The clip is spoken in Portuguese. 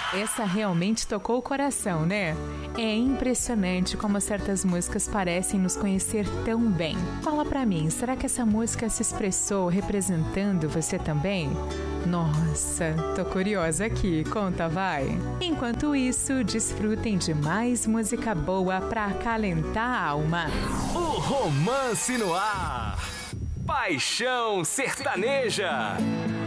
Essa realmente tocou o coração, né? É impressionante como certas músicas parecem nos conhecer tão bem. Fala pra mim, será que essa música se expressou representando você também? Nossa, tô curiosa aqui, conta vai. Enquanto isso, desfrutem de mais música boa pra acalentar a alma. O Romance no Ar. Paixão Sertaneja.